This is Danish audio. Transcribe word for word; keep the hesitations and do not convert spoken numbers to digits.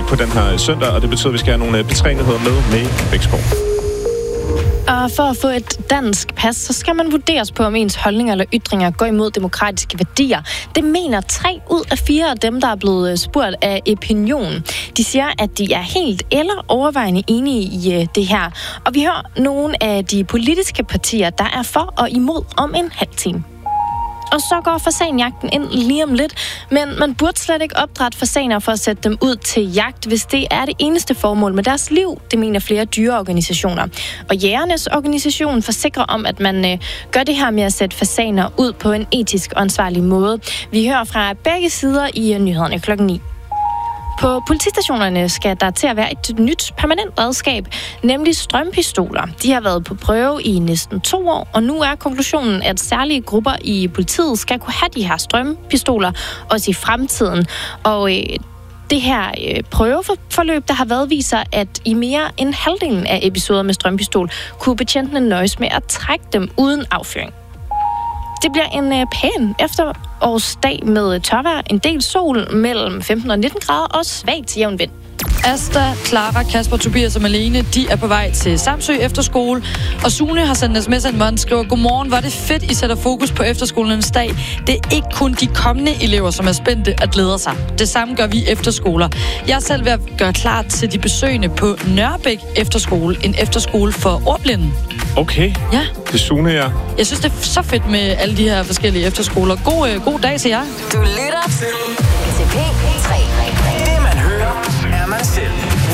på den her søndag, og det betyder, at vi skal have nogle P tre-nyheder med med Bæksborg. Og for at få et dansk pas, så skal man vurderes på, om ens holdninger eller ytringer går imod demokratiske værdier. Det mener tre ud af fire af dem, der er blevet spurgt af Opinion. De siger, at de er helt eller overvejende enige i det her. Og vi hører nogle af de politiske partier, der er for og imod om en halv time. Og så går fasanjagten ind lige om lidt, men man burde slet ikke opdrætte fasaner for at sætte dem ud til jagt, hvis det er det eneste formål med deres liv, det mener flere dyreorganisationer. Og jægernes organisation forsikrer om, at man øh, gør det her med at sætte fasaner ud på en etisk og ansvarlig måde. Vi hører fra begge sider i nyhederne klokken ni. På politistationerne skal der til at være et nyt permanent redskab, nemlig strømpistoler. De har været på prøve i næsten to år, og nu er konklusionen, at særlige grupper i politiet skal kunne have de her strømpistoler også i fremtiden. Og øh, det her øh, prøveforløb, der har været, viser, at i mere end halvdelen af episoder med strømpistol kunne betjentene nøjes med at trække dem uden affyring. Det bliver en øh, pæn efterårsdag med tørvejr, en del sol mellem femten og nitten grader og svagt til jævn vind. Asta, Clara, Kasper, Tobias og Malene, de er på vej til Samsø Efterskole. Og Sune har sendt en sms ind, hvor han skriver: Godmorgen, var det fedt, I sætter fokus på efterskolernes dag. Det er ikke kun de kommende elever, som er spændte og glæder sig. Det samme gør vi efterskoler. Jeg er selv ved at gøre klar til de besøgende på Nørrebæk Efterskole, en efterskole for ordblinde. Okay, ja. Det er Sune, ja. Jeg synes, det er så fedt med alle de her forskellige efterskoler. God, øh, god dag til jer. Du lytter til P tre. Det man hører, er man selv.